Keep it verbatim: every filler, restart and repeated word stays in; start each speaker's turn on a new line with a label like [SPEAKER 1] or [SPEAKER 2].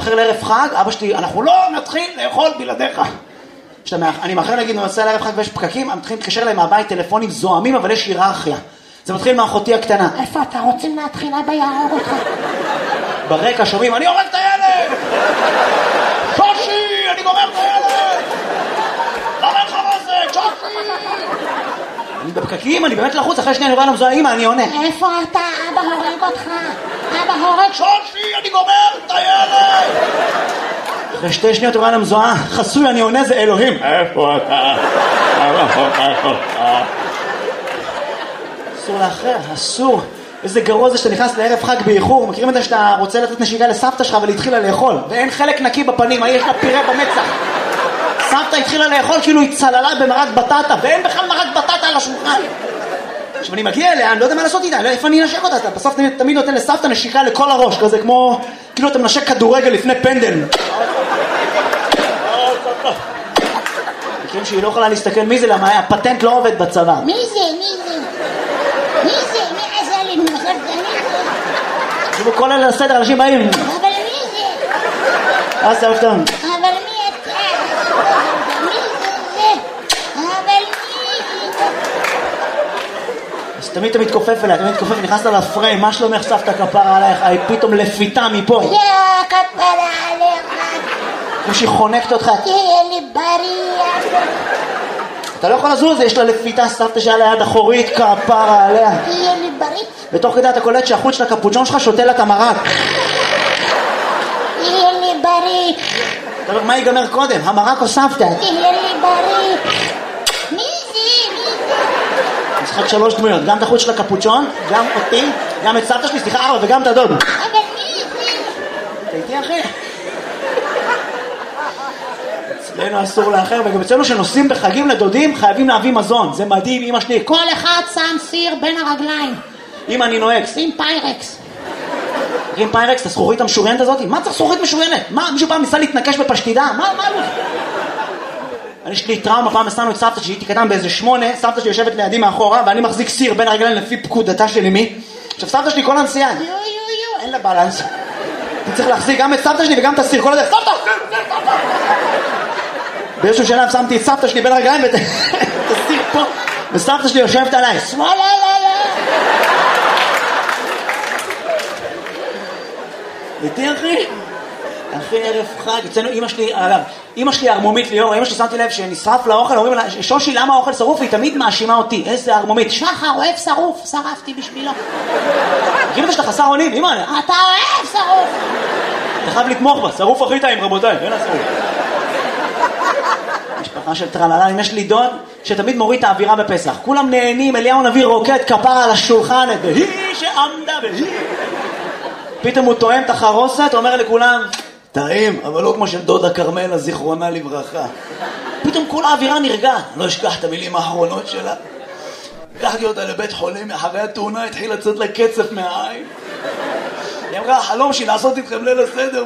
[SPEAKER 1] מאחר לערב חג, אבא שלי, אנחנו לא נתחיל לאכול בלעדיך. אני מאחר להגיד, ננסה לערב חג ויש פקקים, הם מתחילים להתקשר להם מהבית טלפונים זוהמים, אבל יש היררכיה. זה מתחיל מאחותי הקטנה.
[SPEAKER 2] איפה אתה רוצים להתחיל? אבא יהרוג אותך.
[SPEAKER 1] ברקע שומעים, אני הורג את הילד! שושי, אני גומר את הילד! למה לך מה זה? שושי! אני בפקקים, אני באמת לחוץ, אחרי שנייה אני רואה למזוהה, אמא, אני עונה.
[SPEAKER 2] איפה אתה? אבא הורג אותך. אבא הורג...
[SPEAKER 1] שושי, אני גומר את הילד! אחרי שתי שניות הוא רואה למזוהה, חסוי, אני עונה, זה אלוהים. איפה אתה? אסור לאחר, אסור. איזה גרוע זה שאתה נכנס לערב חג באיחור. מכירים את זה שאתה רוצה לתת נשיקה לסבתא שלך אבל התחילה לאכול ואין חלק נקי בפנים, יש לה פירה במצח. סבתא התחילה לאכול כאילו היא צללה במרק בטטה ואין בכלל מרק בטטה על השולחן. עכשיו אני מגיע אליה, אני לא יודע מה לעשות איתה, איפה אני אנשק אותה? אתה בסוף תמיד נותן לסבתא נשיקה לכל הראש, כזה כמו כאילו אתה מנשק כדורגל לפני פנדל. מכירים שהיא לא יכולה להסתכל מי זה, למה הפטנט לא עובד בצבא.
[SPEAKER 2] מי זה? מי זה? מי זה? מי עשה לי? מי זה?
[SPEAKER 1] תשמעו כל אלה לסדר, אנשים באים.
[SPEAKER 2] אבל מי זה?
[SPEAKER 1] אז טוב טוב.
[SPEAKER 2] אבל מי אתה? מי זה זה? אבל מי זה?
[SPEAKER 1] אז תמיד אתה מתכופף אליה, תמיד מתכופף, נכנסת לפריים, מה שלומך סבתא כפרה עלייך? היא פתאום לפיתה מפה.
[SPEAKER 2] יא כפרה עליך.
[SPEAKER 1] כמו שהיא חונקת אותך.
[SPEAKER 2] תהיה לי בריא.
[SPEAKER 1] אתה לא יכול לזוז, יש לה לפיתה סבתא שלה ליד אחורית, כפרה עליה.
[SPEAKER 2] תהיה לי בריא.
[SPEAKER 1] ותוך כדי אתה קולט שהחוץ של הקפוצ'ון שלך שותה לה את המרק.
[SPEAKER 2] תהיה לי בריא.
[SPEAKER 1] אתה אומר, מה ייגמר קודם? המרק או סבתא?
[SPEAKER 2] תהיה לי בריא. מי זה? מי זה?
[SPEAKER 1] משחק שלוש דמויות, גם את החוץ של הקפוצ'ון, גם אותי, גם את סבתא שלי, סליחה ארבע, וגם את הדוד.
[SPEAKER 2] אבל מי זה?
[SPEAKER 1] אתה איתי אחי? אצלנו אסור לאחר, וגם אצלנו שנוסעים בחגים לדודים חייבים להביא מזון, זה מדהים. אמא שלי,
[SPEAKER 2] כל אחד שם סיר בין הרגליים.
[SPEAKER 1] אמא אני נוהג
[SPEAKER 2] שים פיירקס.
[SPEAKER 1] עם פיירקס, את הזכורית המשוריינת הזאת? מה צריך זכורית משוריינת? מה, מישהו פעם ניסה להתנקש בפשטידה? מה, מה לא? אני יש לי טראומה, פעם הסענו את סבתא שהייתי קטן באיזה שמונה, סבתא שלי יושבת לידי מאחורה ואני מחזיק סיר בין הרגליים לפי פקודתה של אמי. עכשיו סבתא שלי כל הנסיעה, יו יו יו, אין לה בלנס. אני צריך להחזיק גם את סבתא שלי וגם את הסיר, כל הדרך, סבתא! באיזשהו שלב שמתי את סבתא שלי בין הרגליים ואת הסיר פה, וסבתא שלי יושבת עליי, שמאלה, לא, לא. איתי אחי? אחי ערב חג, אצלנו אמא שלי, אגב, אמא שלי הרמומית ליאור, אמא שלי שמתי לב שנשרף לאוכל, אומרים לה, שושי למה האוכל שרוף? היא תמיד מאשימה אותי, איזה הרמומית.
[SPEAKER 2] שחר אוהב שרוף, שרפתי בשבילו.
[SPEAKER 1] כאילו שאתה חסר אונים, אמא.
[SPEAKER 2] אתה אוהב שרוף.
[SPEAKER 1] אתה חייב לתמוך בה, שרוף הכי טעים רבותיי, אין השרוף. משפחה של טרללה, אם יש לי דוד שתמיד מוריד את האווירה בפסח, כולם נהנים, אליהו נביא רוקד כפרה על השולחן, והיא שעמדה והיא. פתאום הוא טועם את החרוסת, אומר לכולם, טעים, אבל לא כמו של דודה קרמלה, זיכרונה לברכה. פתאום כל האווירה נרגעת, לא אשכח את המילים האחרונות שלה. לקחתי אותה לבית חולים, אחרי התאונה התחיל לצאת לה קצף מהעין. היא אמרה, החלום שלי לעשות איתכם ליל הסדר,